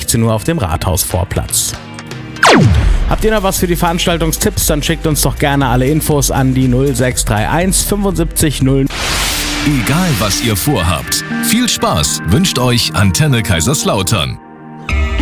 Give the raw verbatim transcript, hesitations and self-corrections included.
sechzehn Uhr auf dem Rathausvorplatz. Habt ihr noch was für die Veranstaltungstipps? Dann schickt uns doch gerne alle Infos an die null sechs drei eins fünfundsiebzig null. Egal was ihr vorhabt, viel Spaß wünscht euch Antenne Kaiserslautern.